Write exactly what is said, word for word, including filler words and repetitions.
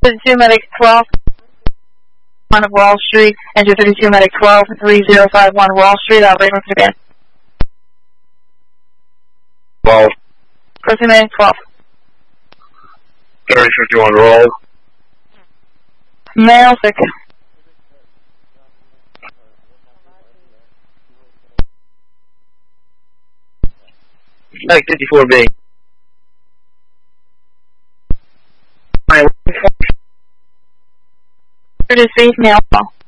thirty-two Medic twelve, one of Wall Street, enter thirty-two Medic twelve, three zero five one Wall Street, operating with again. twelve. thirty-two Medic twelve. thirty fifty-one roll. Male sick. Medic fifty-four B. thirty-three, male.